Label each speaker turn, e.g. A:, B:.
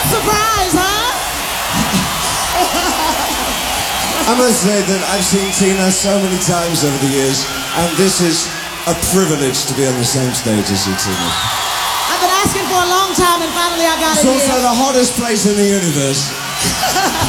A: What surprise, huh?
B: I must say that I've seen Tina so many times over the years, and this is a privilege to be on the same stage as you, Tina.
A: I've been asking for a long time, and finally I got
B: It's
A: it
B: also
A: here.
B: the hottest place in the universe.